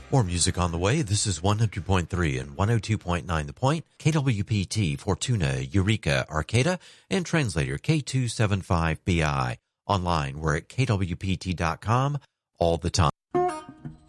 More music on the way. This is 100.3 and 102.9 The Point, KWPT, Fortuna, Eureka, Arcata, and translator K275BI. Online, we're at kwpt.com all the time.